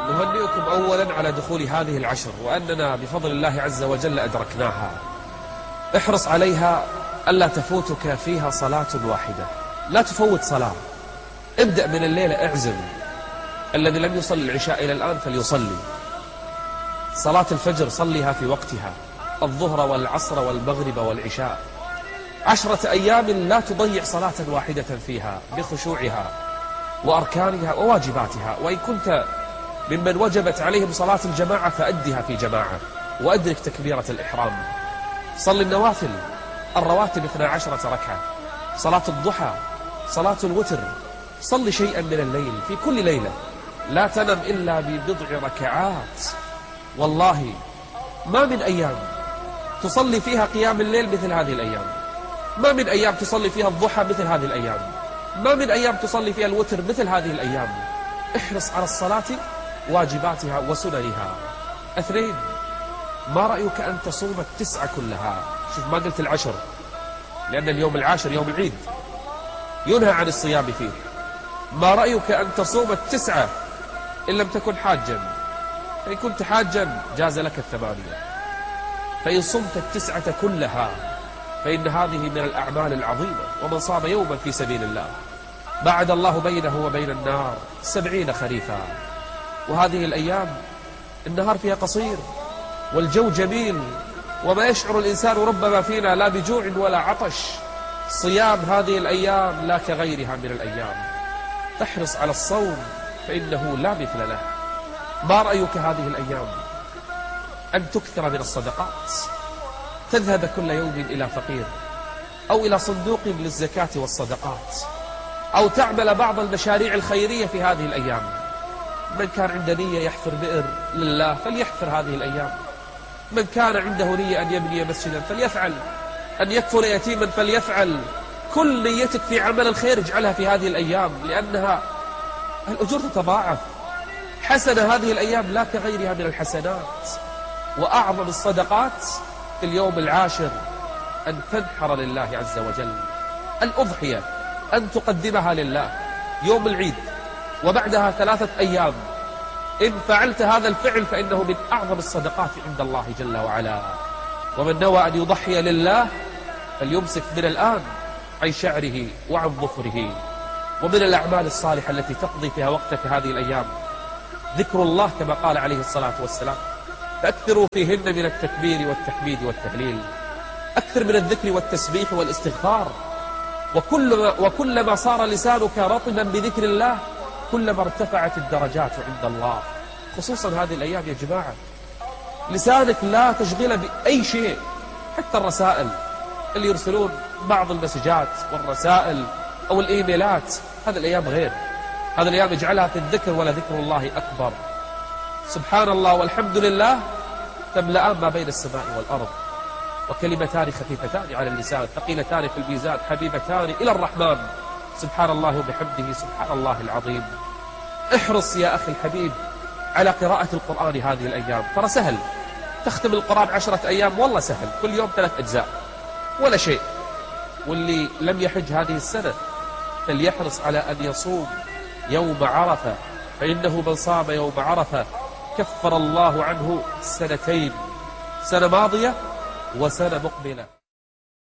نهنئكم أولا على دخول هذه العشر، وأننا بفضل الله عز وجل أدركناها. احرص عليها ألا تفوتك فيها صلاة واحدة، لا تفوت صلاة. ابدأ من الليلة، اعزم الذي لم يصلي العشاء إلى الآن فليصلي. صلاة الفجر صليها في وقتها، الظهر والعصر والمغرب والعشاء. 10 أيام لا تضيع صلاة واحدة فيها بخشوعها وأركانها وواجباتها. وإن كنت ممن وجبت عليهم صلاة الجماعة فأدها في جماعة، وأدرك تكبيرة الإحرام. صل النوافل الرواتب 12 ركعة، صلاة الضحى، صلاة الوتر. صل شيئا من الليل في كل ليلة، لا تنم إلا ببضع ركعات. والله ما من أيام تصلي فيها قيام الليل مثل هذه الأيام، ما من أيام تصلي فيها الضحى مثل هذه الأيام، ما من أيام تصلي فيها الوتر مثل هذه الأيام. احرص على الصلاة، واجباتها وسننها. 2، ما رأيك أن تصوم 9 كلها؟ شوف، ما قلت 10، لأن اليوم 10 يوم العيد ينهى عن الصيام فيه. ما رأيك أن تصوم 9 إن لم تكن حاجا؟ فإن كنت حاجا جاز لك 8، فإن صمت 9 كلها فإن هذه من الأعمال العظيمة. ومن صام يوما في سبيل الله بعد الله بينه وبين النار 70 خريفا. وهذه الأيام النهار فيها قصير والجو جميل، وما يشعر الإنسان ربما فينا لا بجوع ولا عطش. صيام هذه الأيام لا كغيرها من الأيام، فاحرص على الصوم فإنه لا مثل له. ما رأيك هذه الأيام أن تكثر من الصدقات، تذهب كل يوم إلى فقير أو إلى صندوق للزكاة والصدقات، أو تعمل بعض المشاريع الخيرية في هذه الأيام. من كان عنده نية يحفر بئر لله فليحفر هذه الأيام، من كان عنده نية أن يبني مسجدا فليفعل، أن يكفل يتيما فليفعل. كل نيتك في عمل الخير اجعلها في هذه الأيام، لأنها الأجور تتضاعف. حسنة هذه الأيام لا كغيرها من الحسنات. وأعظم الصدقات في اليوم 10 أن تنحر لله عز وجل الأضحية، أن تقدمها لله يوم العيد وبعدها 3 أيام. إن فعلت هذا الفعل فإنه من أعظم الصدقات عند الله جل وعلا. ومن نوى أن يضحي لله فليمسك من الآن عن شعره وعن ظفره. ومن الأعمال الصالحة التي تقضي فيها وقتك هذه الأيام ذكر الله كما قال عليه الصلاة والسلام: فأكثروا فيهن من التكبير والتحميد والتهليل. أكثر من الذكر والتسبيح والاستغفار. وكلما صار لسانك رطبا بذكر الله كلما ارتفعت الدرجات عند الله. خصوصا هذه الأيام يا جماعة، لسانك لا تشغله بأي شيء، حتى الرسائل اللي يرسلون بعض المسجات والرسائل أو الإيميلات، هذه الأيام غير. هذه الأيام اجعلها في الذكر، ولا ذكر الله أكبر. سبحان الله والحمد لله تملأان ما بين السماء والأرض. وكلمتان خفيفتان على اللسان ثقيلتان في الميزان حبيبتان إلى الرحمن. سبحان الله وبحمده سبحان الله العظيم. احرص يا أخي الحبيب على قراءة القرآن هذه الأيام، ترى سهل. تختم القرآن 10 أيام والله سهل، كل يوم 3 أجزاء ولا شيء. واللي لم يحج هذه السنة فليحرص على أن يصوم يوم عرفة، فإنه من صام يوم عرفة كفر الله عنه 2 سنة، سنة ماضية وسنة مقبلة.